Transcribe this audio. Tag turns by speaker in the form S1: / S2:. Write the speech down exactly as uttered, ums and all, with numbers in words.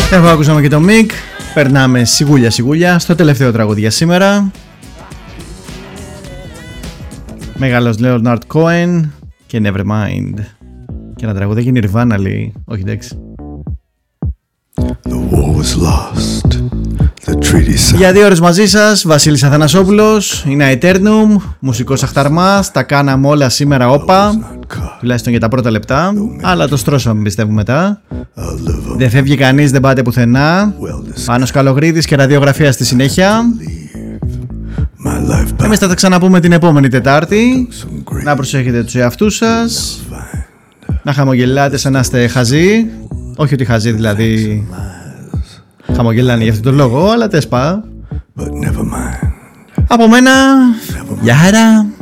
S1: Εγώ ακούσαμε και το Mick. Περνάμε σιγούλια σιγούλια στο τελευταίο τραγούδι για σήμερα. Μεγάλος Leonard Cohen και Nevermind. Και ένα τραγούδι έχει Nirvana λέει. Όχι εντάξει. Για δύο ώρες μαζί σας, Βασίλης Αθανασόπουλος, είναι Aeternum, μουσικός αχταρμάς, τα κάναμε όλα σήμερα όπα, τουλάχιστον για τα πρώτα λεπτά, αλλά το στρώσαμε πιστεύω μετά. Δεν φεύγει κανείς, δεν πάτε πουθενά, Πάνος Καλογρίδης και ραδιογραφία στη συνέχεια. Εμείς θα τα ξαναπούμε την επόμενη Τετάρτη, να προσέχετε τους εαυτούς σας, να χαμογελάτε σαν να είστε χαζοί, όχι ότι χαζοί δηλαδή... Χαμογελάνε για αυτόν τον λόγο, αλλά τεσπά. Από μένα, γεια χαρά.